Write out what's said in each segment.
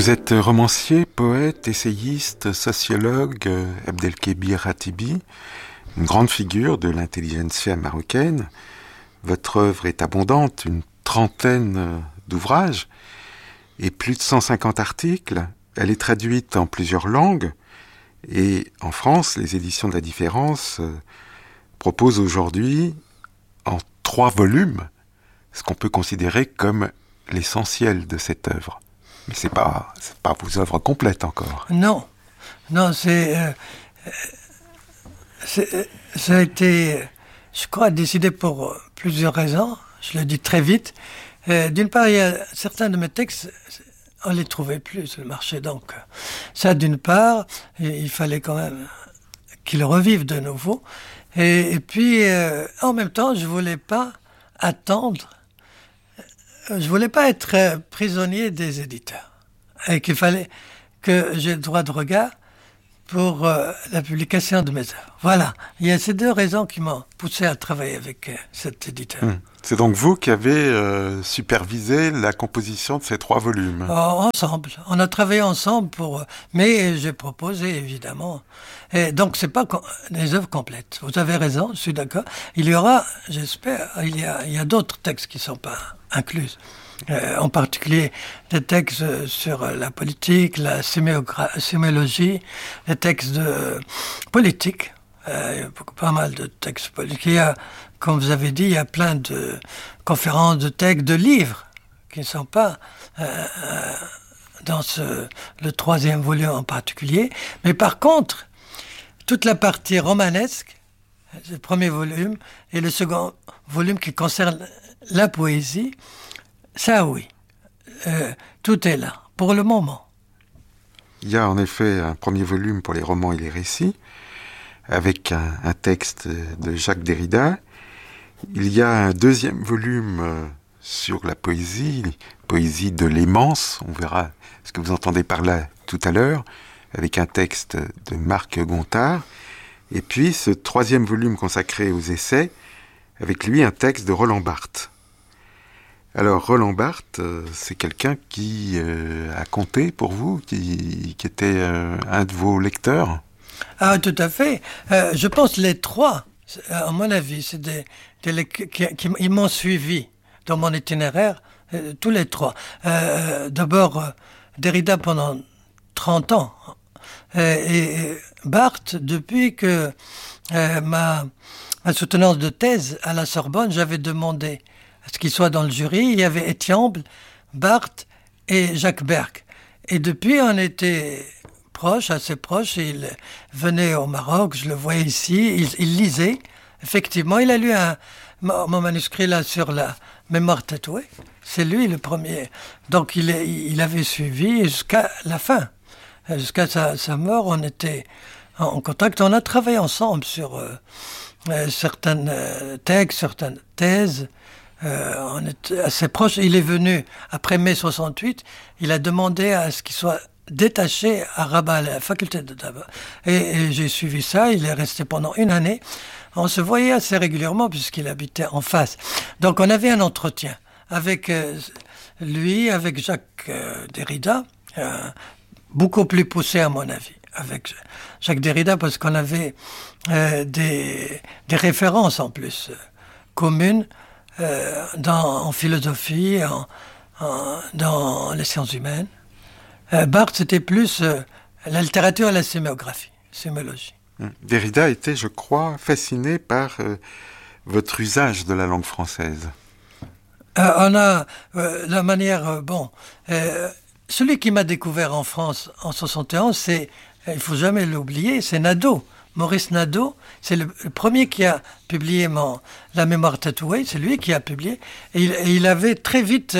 Vous êtes romancier, poète, essayiste, sociologue, Abdelkébir Ratibi, une grande figure de l'intelligentsia marocaine. Votre œuvre est abondante, une trentaine d'ouvrages et plus de 150 articles. Elle est traduite en plusieurs langues et en France, les éditions de la Différence proposent aujourd'hui en 3 volumes ce qu'on peut considérer comme l'essentiel de cette œuvre. Mais c'est pas vos œuvres complètes encore. Non, ça a été, je crois, décidé pour plusieurs raisons. Je le dis très vite. D'une part, il y a certains de mes textes, on les trouvait plus sur le marché. Donc, ça, d'une part, il fallait quand même qu'ils revivent de nouveau. Et puis, en même temps, je voulais pas attendre. Je voulais pas être prisonnier des éditeurs et qu'il fallait que j'ai le droit de regard pour la publication de mes œuvres. Voilà, il y a ces 2 raisons qui m'ont poussé à travailler avec cet éditeur. C'est donc vous qui avez supervisé la composition de ces 3 volumes. Ensemble, on a travaillé ensemble mais j'ai proposé évidemment. Et donc c'est pas des œuvres complètes. Vous avez raison, je suis d'accord. Il y aura, j'espère, il y a d'autres textes qui sont pas inclus. En particulier des textes sur la politique, la sémiologie, des textes politiques. Il y a pas mal de textes politiques. Il y a, comme vous avez dit, il y a plein de conférences, de textes, de livres qui ne sont pas dans le 3e volume en particulier. Mais par contre, toute la partie romanesque, le 1er volume, et le 2nd volume qui concerne la poésie, ça oui, tout est là, pour le moment. Il y a en effet un 1er volume pour les romans et les récits, avec un texte de Jacques Derrida. Il y a un 2e volume sur la poésie de l'aimance, on verra ce que vous entendez par là tout à l'heure, avec un texte de Marc Gontard. Et puis ce 3e volume consacré aux essais, avec lui un texte de Roland Barthes. Alors Roland Barthes, c'est quelqu'un qui a compté pour vous, qui était un de vos lecteurs? Ah, tout à fait. Je pense les 3, à mon avis, c'est des qui m'ont suivi dans mon itinéraire, tous les 3. D'abord, Derrida pendant 30 ans. Et Barthes, depuis que ma soutenance de thèse à la Sorbonne, j'avais demandé à ce qu'il soit dans le jury. Il y avait Etiamble, Barthes et Jacques Berg. Et depuis, on était assez proches. Il venait au Maroc, je le voyais ici, il lisait. Effectivement, il a lu mon manuscrit là sur la mémoire tatouée. C'est lui le premier. Donc il avait suivi jusqu'à la fin. Jusqu'à sa mort, on était en contact. On a travaillé ensemble sur certains textes, certaines thèses. On était assez proches. Il est venu après mai 68. Il a demandé à ce qu'il soit détaché à Rabat, à la faculté de Rabat. Et j'ai suivi ça. Il est resté pendant 1 année. On se voyait assez régulièrement puisqu'il habitait en face. Donc on avait un entretien avec lui, avec Jacques Derrida, beaucoup plus poussé à mon avis, avec Jacques Derrida, parce qu'on avait des références en plus communes en philosophie, dans les sciences humaines. Barthes, c'était plus la littérature et la sémiologie. Derrida était, je crois, fasciné par votre usage de la langue française. On a la manière... celui qui m'a découvert en France en 71, il ne faut jamais l'oublier, c'est Nadeau. Maurice Nadeau, c'est le premier qui a publié La mémoire tatouée, c'est lui qui a publié. Et il avait très vite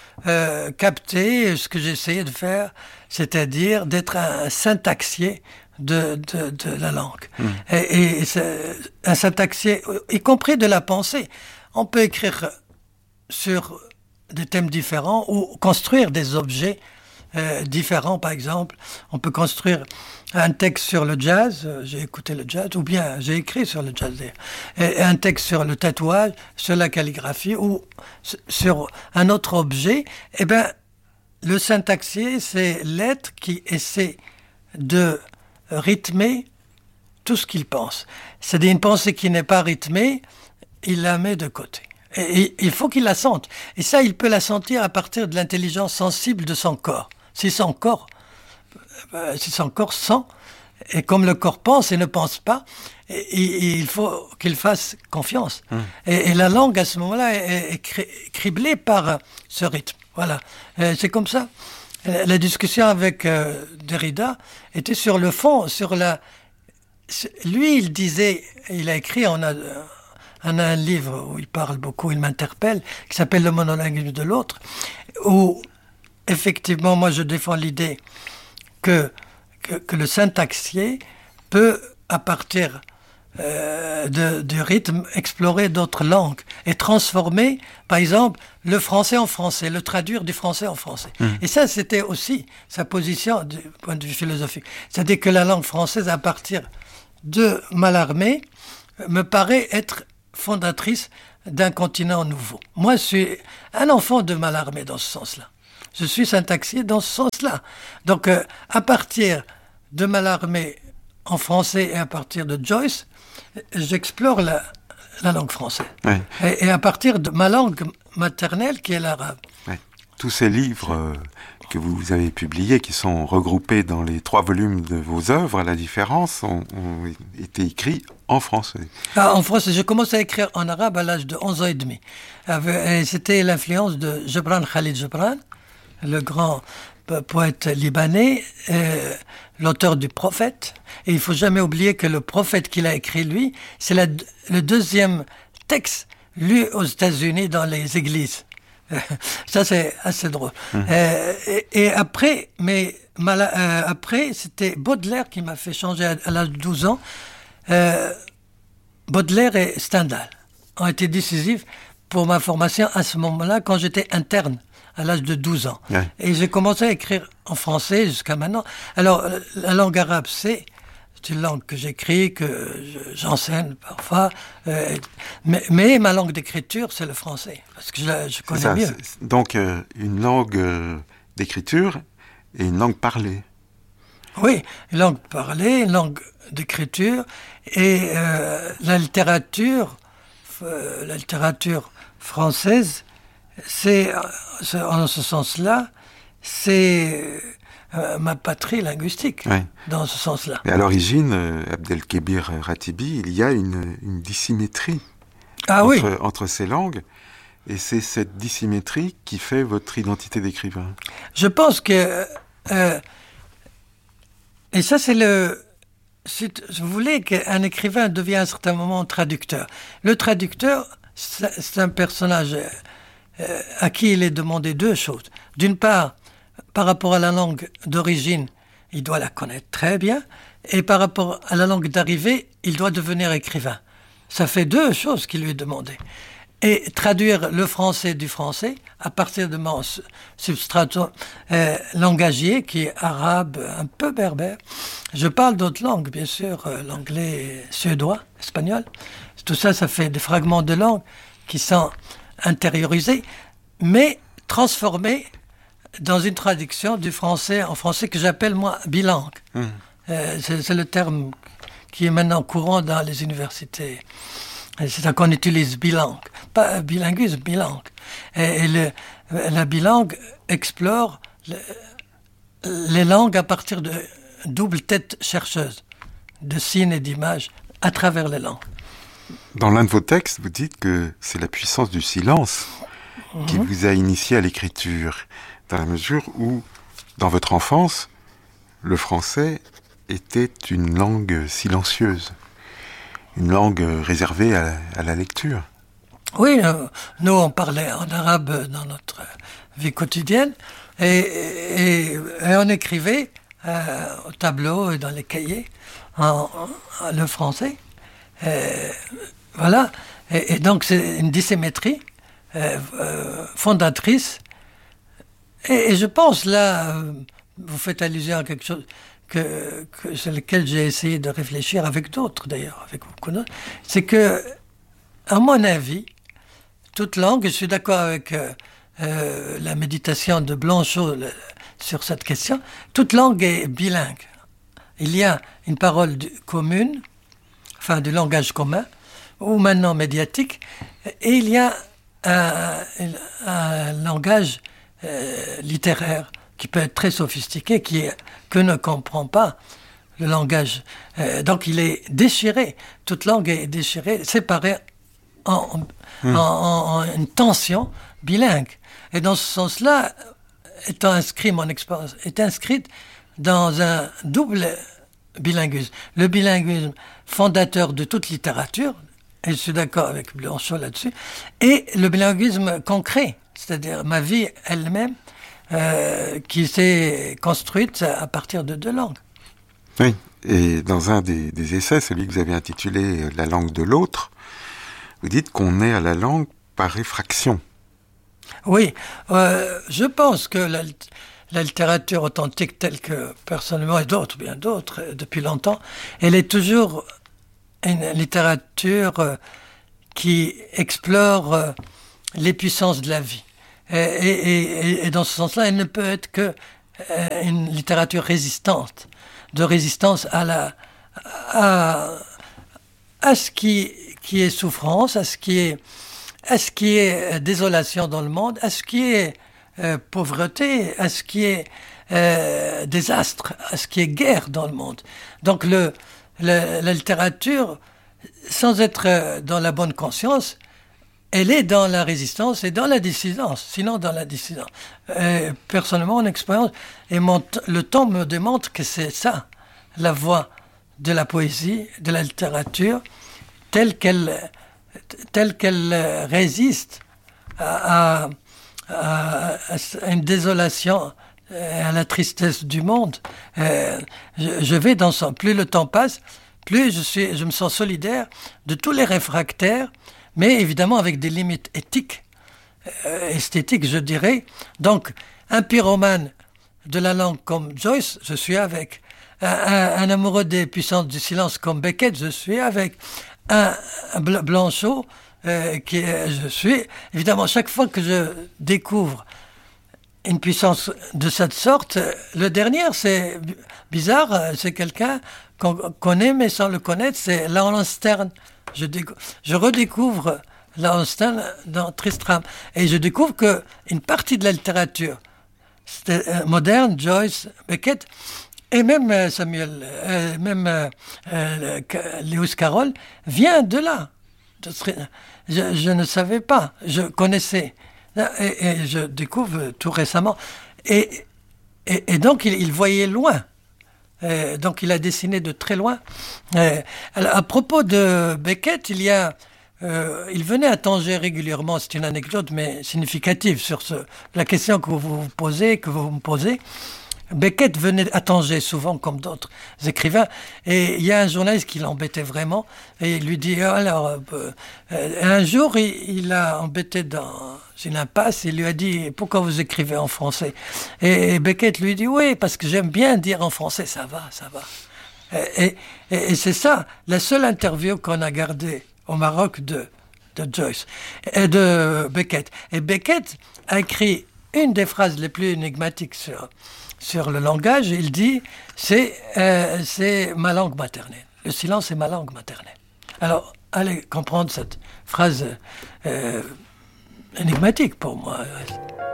capté ce que j'essayais de faire, c'est-à-dire d'être un syntaxier de la langue. Et un syntaxier, y compris de la pensée. On peut écrire sur des thèmes différents ou construire des objets différents, par exemple. On peut construire un texte sur le jazz, j'ai écouté le jazz, ou bien j'ai écrit sur le jazz, et un texte sur le tatouage, sur la calligraphie, ou sur un autre objet. Eh bien, le syntaxier, c'est l'être qui essaie de rythmer tout ce qu'il pense. C'est-à-dire une pensée qui n'est pas rythmée, il la met de côté. Et il faut qu'il la sente. Et ça, il peut la sentir à partir de l'intelligence sensible de son corps. Si son corps sent, et comme le corps pense et ne pense pas, il faut qu'il fasse confiance. Et la langue, à ce moment-là, est criblée par ce rythme. Voilà. C'est comme ça. La discussion avec Derrida était sur le fond, lui, il disait, il a écrit, on a un livre où il parle beaucoup, il m'interpelle, qui s'appelle Le monolinguisme de l'autre, où, effectivement, moi, je défends l'idée que le syntaxier peut, à partir du rythme, explorer d'autres langues et transformer, par exemple, le français en français, le traduire du français en français. Et ça, c'était aussi sa position du point de vue philosophique. C'est-à-dire que la langue française, à partir de Mallarmé, me paraît être fondatrice d'un continent nouveau. Moi, je suis un enfant de Mallarmé dans ce sens-là. Je suis syntaxier dans ce sens-là. Donc, à partir de Mallarmé en français et à partir de Joyce, j'explore la langue française. Ouais. Et à partir de ma langue maternelle, qui est l'arabe. Ouais. Tous ces livres que vous avez publiés, qui sont regroupés dans les 3 volumes de vos œuvres, à la différence, ont été écrits en français. En français, j'ai commencé à écrire en arabe à l'âge de 11 ans et demi. Et c'était l'influence de Gibran Khalil Gibran, le grand poète libanais, l'auteur du Prophète. Et il ne faut jamais oublier que le Prophète qu'il a écrit, lui, c'est le deuxième texte lu aux États-Unis dans les églises. Ça, c'est assez drôle. Et après, après, c'était Baudelaire qui m'a fait changer à l'âge de 12 ans. Baudelaire et Stendhal ont été décisifs pour ma formation à ce moment-là, quand j'étais interne, à l'âge de 12 ans. Ouais. Et j'ai commencé à écrire en français jusqu'à maintenant. Alors, la langue arabe, c'est une langue que j'écris, que j'enseigne parfois. Mais ma langue d'écriture, c'est le français, parce que je connais ça, mieux. Donc, une langue d'écriture et une langue parlée. Oui, une langue parlée, une langue d'écriture. Et la littérature française, c'est en ce sens-là, c'est ma patrie linguistique, oui. Dans ce sens-là. Mais à l'origine, Abdelkébir Ratibi, il y a une dissymétrie entre ces langues, et c'est cette dissymétrie qui fait votre identité d'écrivain. Je pense que... et ça, c'est si vous voulez qu'un écrivain devienne à un certain moment traducteur. Le traducteur, c'est un personnage à qui il est demandé 2 choses. D'une part, par rapport à la langue d'origine, il doit la connaître très bien, et par rapport à la langue d'arrivée, il doit devenir écrivain. Ça fait 2 choses qui lui est demandé. Et traduire le français du français à partir de mon substratum langagier, qui est arabe, un peu berbère. Je parle d'autres langues, bien sûr, l'anglais, suédois, espagnol. Tout ça, ça fait des fragments de langue qui sont intériorisés, mais transformés dans une traduction du français en français que j'appelle, moi, bilingue. C'est le terme qui est maintenant courant dans les universités. C'est-à-dire qu'on utilise bilingue, pas bilinguisme, bilingue. Et la bilingue explore les langues à partir de double tête chercheuse, de signes et d'images à travers les langues. Dans l'un de vos textes, vous dites que c'est la puissance du silence qui vous a initié à l'écriture, dans la mesure où, dans votre enfance, le français était une langue silencieuse, une langue réservée à la lecture. Oui, nous on parlait en arabe dans notre vie quotidienne et on écrivait au tableau et dans les cahiers le français. Voilà, et donc c'est une dissymétrie fondatrice. Et je pense là, vous faites allusion à quelque chose sur lequel j'ai essayé de réfléchir avec d'autres d'ailleurs, avec beaucoup d'autres, c'est que, à mon avis, toute langue, je suis d'accord avec la méditation de Blanchot sur cette question, toute langue est bilingue. Il y a une parole commune, enfin du langage commun, ou maintenant médiatique, et il y a un langage littéraire qui peut être très sophistiqué, que ne comprend pas le langage. Donc il est déchiré, toute langue est déchirée, séparée en une tension bilingue. Et dans ce sens-là, mon expérience est inscrite dans un double bilinguisme. Le bilinguisme fondateur de toute littérature, et je suis d'accord avec Blanchot là-dessus, et le bilinguisme concret, c'est-à-dire ma vie elle-même, qui s'est construite à partir de 2 langues. Oui, et dans un des essais, celui que vous avez intitulé « La langue de l'autre », vous dites qu'on est à la langue par effraction. Oui, je pense que la littérature authentique telle que personnellement et bien d'autres, depuis longtemps, elle est toujours une littérature qui explore les puissances de la vie. Et dans ce sens-là, elle ne peut être que une littérature résistante, de résistance à ce qui est souffrance, à ce qui est désolation dans le monde, à ce qui est pauvreté, à ce qui est désastre, à ce qui est guerre dans le monde. Donc la littérature, sans être dans la bonne conscience, elle est dans la résistance et dans la dissidence, sinon dans la dissidence. Personnellement, en expérience, et le temps me démontre que c'est ça, la voie de la poésie, de la littérature, telle qu'elle résiste à une désolation, à la tristesse du monde. Je vais dans ça. Plus le temps passe, plus je me sens solidaire de tous les réfractaires, mais évidemment avec des limites éthiques, esthétiques, je dirais. Donc, un pyromane de la langue comme Joyce, je suis avec. Un amoureux des puissances du silence comme Beckett, je suis avec. Un Blanchot, je suis. Évidemment, chaque fois que je découvre une puissance de cette sorte, le dernier, c'est bizarre, c'est quelqu'un qu'on connaît mais sans le connaître, c'est Laurence Sterne. Je redécouvre Laurence Sterne dans Tristram et je découvre qu'une partie de la littérature moderne, Joyce, Beckett, et même Lewis Carroll vient de là. Je ne savais pas, je connaissais. Et je découvre tout récemment. Et donc, il voyait loin. Donc, il a dessiné de très loin. À propos de Beckett, il venait à Tanger régulièrement. C'est une anecdote, mais significative sur la question que vous me posez. Beckett venait à Tanger souvent, comme d'autres écrivains, et il y a un journaliste qui l'embêtait vraiment, et il lui dit, un jour, il a embêté dans une impasse, il lui a dit, pourquoi vous écrivez en français? Et Beckett lui dit, oui, parce que j'aime bien dire en français, ça va. Et c'est ça, la seule interview qu'on a gardée au Maroc de Joyce, et de Beckett. Et Beckett a écrit une des phrases les plus énigmatiques sur le langage, il dit c'est ma langue maternelle. Le silence est ma langue maternelle. Alors, allez comprendre cette phrase énigmatique pour moi.